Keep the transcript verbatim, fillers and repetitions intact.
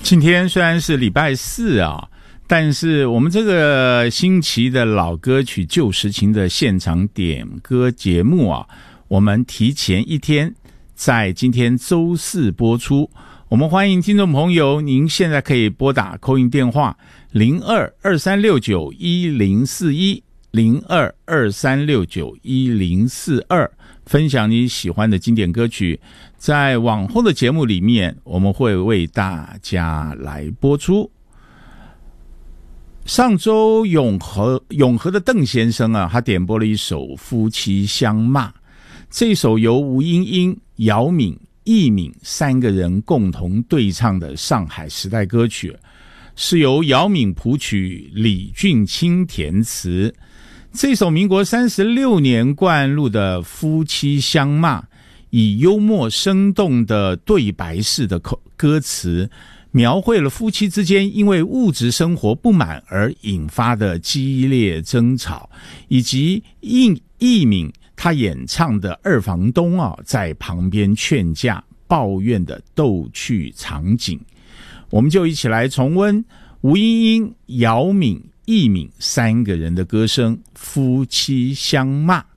今天虽然是礼拜四啊，但是我们这个星期的老歌曲旧时情的现场点歌节目啊，我们提前一天在今天周四播出。我们欢迎听众朋友，您现在可以拨打 call in 电话零二二三六九一零四一 零二二三六九一零四二，分享你喜欢的经典歌曲。在往后的节目里面，我们会为大家来播出。上周永和永和的邓先生啊，他点播了一首《夫妻相骂》，这首由吴英英、姚敏、易敏三个人共同对唱的上海时代歌曲，是由姚敏谱曲，李俊清填词。这首民国三十六年灌录的《夫妻相骂》，以幽默生动的对白式的歌词，描绘了夫妻之间因为物质生活不满而引发的激烈争吵，以及易易敏他演唱的二房东啊在旁边劝架抱怨的逗趣场景。我们就一起来重温吴英英、姚敏、易敏三个人的歌声《夫妻相骂》。